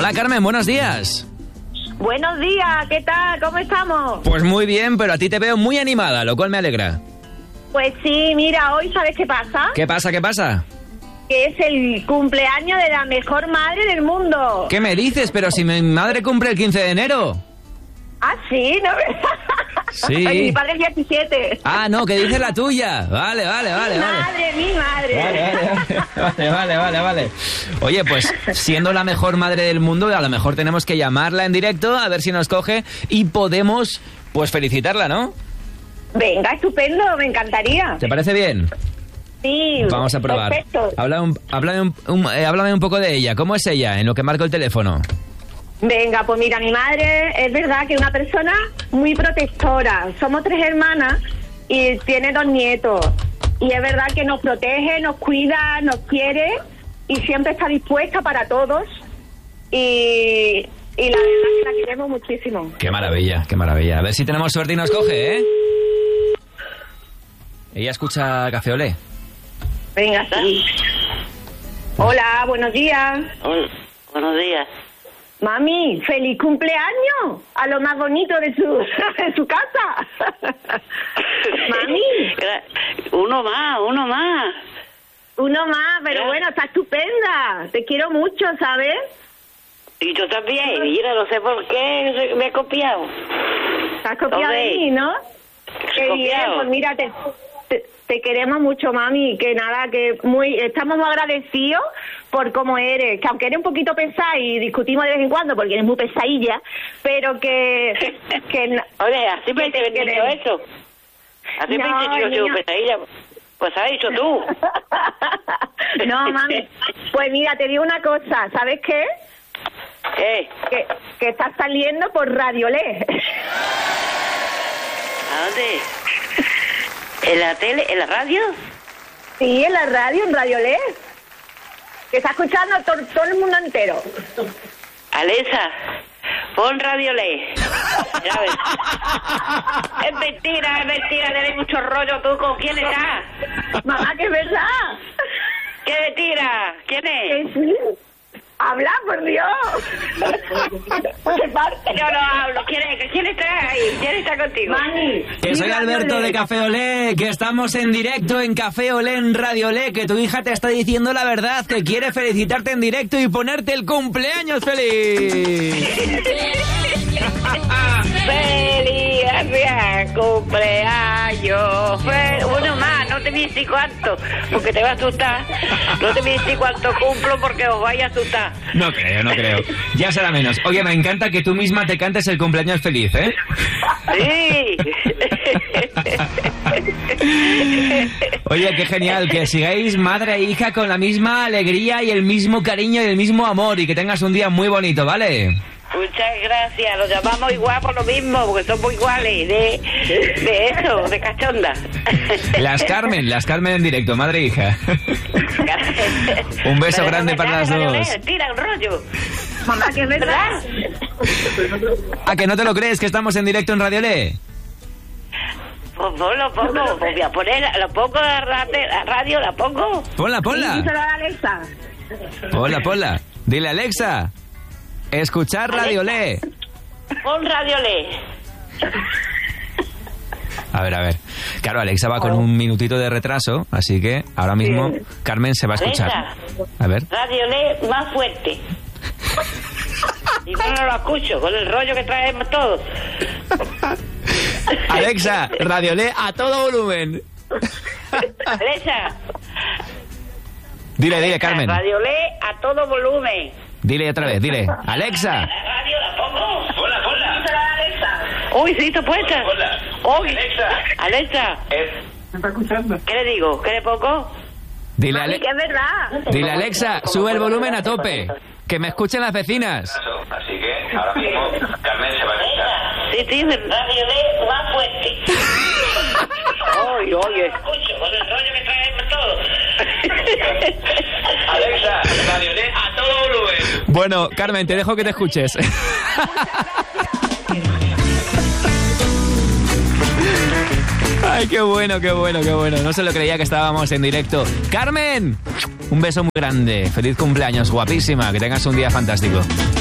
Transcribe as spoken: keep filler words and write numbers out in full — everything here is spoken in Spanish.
Hola Carmen, buenos días. Buenos días, ¿qué tal? ¿Cómo estamos? Pues muy bien, pero a ti te veo muy animada, lo cual me alegra. Pues sí, mira, hoy ¿sabes qué pasa? ¿Qué pasa, qué pasa? Que es el cumpleaños de la mejor madre del mundo. ¿Qué me dices? Pero si mi madre cumple el quince de enero. Ah, sí, ¿no? Sí. Ay, mi padre es diecisiete. Ah, no, que dice la tuya. Vale, vale, vale, Mi vale. madre, mi madre. Vale, vale, vale, vale, vale, vale. Oye, pues siendo la mejor madre del mundo, a lo mejor tenemos que llamarla en directo a ver si nos coge y podemos, pues, felicitarla, ¿no? Venga, estupendo, me encantaría. ¿Te parece bien? Sí, Vamos a probar. Perfecto. Habla un, háblame, un, un, eh, háblame un poco de ella. ¿Cómo es ella en lo que marco el teléfono? Venga, pues mira, mi madre es verdad que es una persona muy protectora. Somos tres hermanas y tiene dos nietos. Y es verdad que nos protege, nos cuida, nos quiere y siempre está dispuesta para todos. Y, y la verdad es que la queremos muchísimo. Qué maravilla, qué maravilla. A ver si tenemos suerte y nos coge, ¿eh? Ella escucha Café Olé. Venga, sí. Hola, buenos días. Hola, buenos días. Mami, feliz cumpleaños a lo más bonito de su, de su casa. Mami. Uno más, uno más. Uno más, pero ¿Ya? bueno, está estupenda. Te quiero mucho, ¿sabes? Y yo también. Mira, no sé por qué me he copiado. Te has copiado de mí, ¿no? Qué bien, pues mira, te, te, te queremos mucho, mami. Que nada, que muy estamos muy agradecidos por cómo eres. Que aunque eres un poquito pesada y discutimos de vez en cuando porque eres muy pesadilla, pero que... que Oye, así me he entendido eso. Así me he entendido yo, pesadilla. Pues has dicho tú. No, mami. Pues mira, te digo una cosa. ¿Sabes qué? ¿Qué? Que, que estás saliendo por Radio Lé. ¿A dónde? ¿En la tele? ¿En la radio? Sí, en la radio, en Radio Lé. Que está escuchando todo, todo el mundo entero. Alexa, pon Radio Lé. Ya ves. Es mentira, es mentira, tenés mucho rollo tú. ¿Con quién estás? Mamá, que es verdad. ¿Qué mentira? ¿Quién es? Que sí. Habla, por Dios. ¿Qué parte? Yo no hablo. ¿Quién, es? ¿Quién está ahí? ¿Quién está contigo? Mani. Que soy Alberto de Café Olé, que estamos en directo en Café Olé, en Radio Olé, que tu hija te está diciendo la verdad, que quiere felicitarte en directo y ponerte el cumpleaños feliz. ¡Feliz gracias, cumpleaños! Fe- Uno más, no te dices cuánto, porque te va a asustar. No te dices cuánto cumplo porque os vaya a asustar. No creo, no creo. Ya será menos. Oye, me encanta que tú misma te cantes el cumpleaños feliz, ¿eh? Sí. Oye, qué genial, que sigáis madre e hija con la misma alegría y el mismo cariño y el mismo amor y que tengas un día muy bonito, ¿vale? Muchas gracias, los llamamos igual por lo mismo, porque somos iguales, de, de eso, de cachonda. Las Carmen, las Carmen en directo, madre e hija. Un beso Pero grande no para las Radio dos. Lé, tira un rollo. Mamá, que es verdad. ¿A que no te lo crees que estamos en directo en Radio Lé? Pues ponlo, pongo, pues voy a poner, lo pongo a la, la radio, la pongo. Ponla, ponla. Díselo a Alexa. Ponla, ponla. Dile, Alexa, escuchar Radio Lé. Pon Radio Lé. A ver, a ver. Claro, Alexa va con un minutito de retraso, así que ahora mismo Sí. Carmen se va a escuchar. A ver. Radio Lé más fuerte. Y no, no lo escucho, con el rollo que traemos todos. Alexa, Radio Lé a todo volumen. Alexa. Dile, dile, Carmen. Radio Lé a todo volumen. Dile otra vez, dile. Alexa. Radio la pongo. Hola, hola. Uy, sí, está puesta. Hola. Uy. Alexa. Alexa. ¿Me está escuchando? ¿Qué le digo? ¿Qué le pongo? Dile, Mami, Ale- que es verdad. dile, Alexa, sube el volumen a tope. Que me escuchen las vecinas. Así que ahora mismo Carmen se va a escuchar. Sí, sí, Radio Lé más fuerte. Oye, oye. Escucho, con el rollo que traemos todos. Alexa, Radio Lé a todo volumen. Bueno, Carmen, te dejo que te escuches. Ay, qué bueno, qué bueno, qué bueno. No se lo creía que estábamos en directo. Carmen, un beso muy grande. Feliz cumpleaños, guapísima. Que tengas un día fantástico.